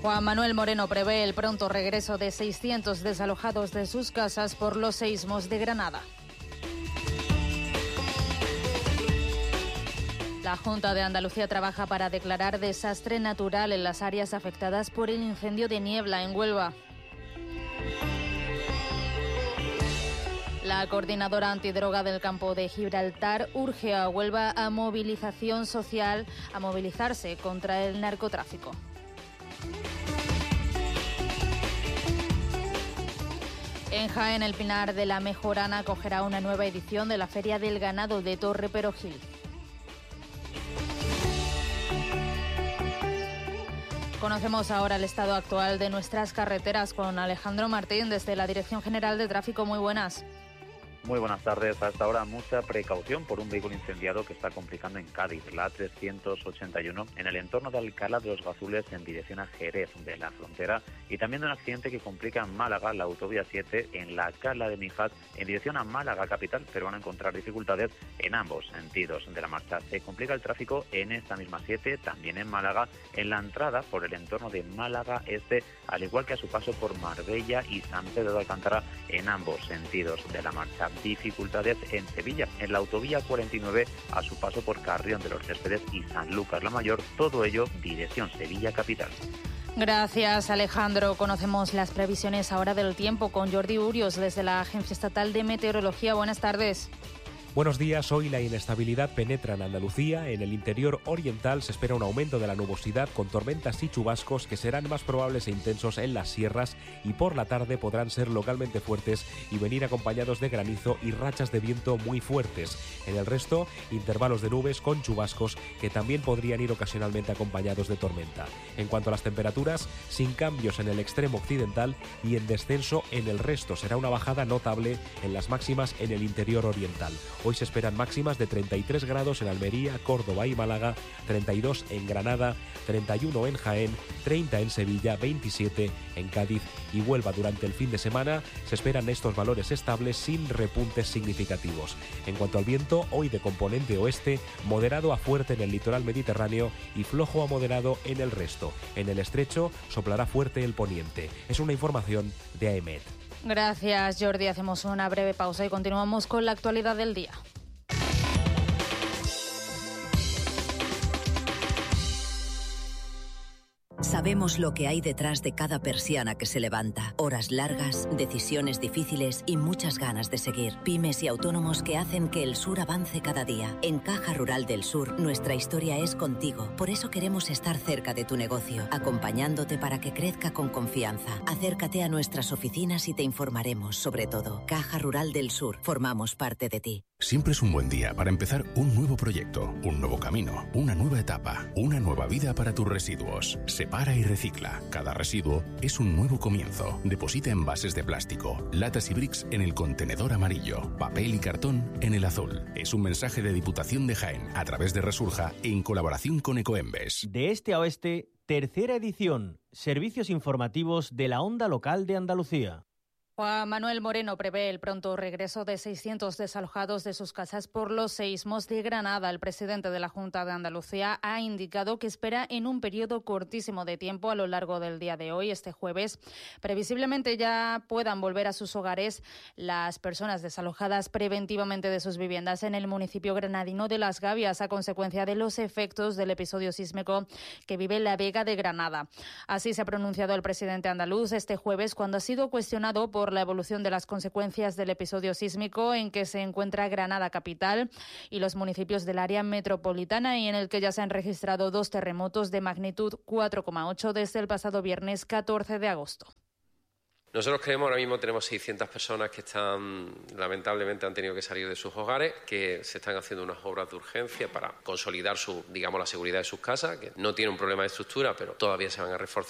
Juan Manuel Moreno prevé el pronto regreso de 600 desalojados de sus casas por los seísmos de Granada. La Junta de Andalucía trabaja para declarar desastre natural en las áreas afectadas por el incendio de Niebla en Huelva. La coordinadora antidroga del campo de Gibraltar urge a Huelva a movilización social, a movilizarse contra el narcotráfico. En Jaén, el Pinar de la Mejorana acogerá una nueva edición de la Feria del Ganado de Torre Perojil. Conocemos ahora el estado actual de nuestras carreteras con Alejandro Martín desde la Dirección General de Tráfico. Muy buenas. Muy buenas tardes. Hasta ahora mucha precaución por un vehículo incendiado que está complicando en Cádiz, la A381, en el entorno de Alcalá de los Gazules en dirección a Jerez de la Frontera, y también de un accidente que complica en Málaga, la autovía 7, en la Cala de Mijat, en dirección a Málaga capital, pero van a encontrar dificultades en ambos sentidos de la marcha. Se complica el tráfico en esta misma 7, también en Málaga, en la entrada por el entorno de Málaga Este, al igual que a su paso por Marbella y San Pedro de Alcántara, en ambos sentidos de la marcha. Dificultades en Sevilla, en la autovía 49, a su paso por Carrión de los Céspedes y Sanlúcar la Mayor, todo ello dirección Sevilla capital. Gracias, Alejandro. Conocemos las previsiones ahora del tiempo con Jordi Urios desde la Agencia Estatal de Meteorología. Buenas tardes. Buenos días. Hoy la inestabilidad penetra en Andalucía. En el interior oriental se espera un aumento de la nubosidad con tormentas y chubascos que serán más probables e intensos en las sierras, y por la tarde podrán ser localmente fuertes y venir acompañados de granizo y rachas de viento muy fuertes. En el resto, intervalos de nubes con chubascos que también podrían ir ocasionalmente acompañados de tormenta. En cuanto a las temperaturas, sin cambios en el extremo occidental y en descenso en el resto. Será una bajada notable en las máximas en el interior oriental. Hoy se esperan máximas de 33 grados en Almería, Córdoba y Málaga, 32 en Granada, 31 en Jaén, 30 en Sevilla, 27 en Cádiz y Huelva. Durante el fin de semana se esperan estos valores estables sin repuntes significativos. En cuanto al viento, hoy de componente oeste, moderado a fuerte en el litoral mediterráneo y flojo a moderado en el resto. En el estrecho soplará fuerte el poniente. Es una información de AEMET. Gracias, Jordi. Hacemos una breve pausa y continuamos con la actualidad del día. Sabemos lo que hay detrás de cada persiana que se levanta. Horas largas, decisiones difíciles y muchas ganas de seguir. Pymes y autónomos que hacen que el sur avance cada día. En Caja Rural del Sur, nuestra historia es contigo. Por eso queremos estar cerca de tu negocio, acompañándote para que crezca con confianza. Acércate a nuestras oficinas y te informaremos sobre todo. Caja Rural del Sur, formamos parte de ti. Siempre es un buen día para empezar un nuevo proyecto, un nuevo camino, una nueva etapa, una nueva vida para tus residuos. Separa y recicla. Cada residuo es un nuevo comienzo. Deposita envases de plástico, latas y bricks en el contenedor amarillo, papel y cartón en el azul. Es un mensaje de Diputación de Jaén a través de Resurja en colaboración con Ecoembes. De este a oeste, tercera edición. Servicios informativos de la Onda Local de Andalucía. Juan Manuel Moreno prevé el pronto regreso de 600 desalojados de sus casas por los seísmos de Granada. El presidente de la Junta de Andalucía ha indicado que espera en un periodo cortísimo de tiempo a lo largo del día de hoy, este jueves, previsiblemente ya puedan volver a sus hogares las personas desalojadas preventivamente de sus viviendas en el municipio granadino de Las Gavias a consecuencia de los efectos del episodio sísmico que vive la Vega de Granada. Así se ha pronunciado el presidente andaluz este jueves cuando ha sido cuestionado por la evolución de las consecuencias del episodio sísmico en que se encuentra Granada capital y los municipios del área metropolitana, y en el que ya se han registrado 2 terremotos de magnitud 4,8 desde el pasado viernes 14 de agosto. Nosotros creemos, ahora mismo tenemos 600 personas que lamentablemente han tenido que salir de sus hogares, que se están haciendo unas obras de urgencia para consolidar la seguridad de sus casas, que no tienen un problema de estructura, pero todavía se van a reforzar.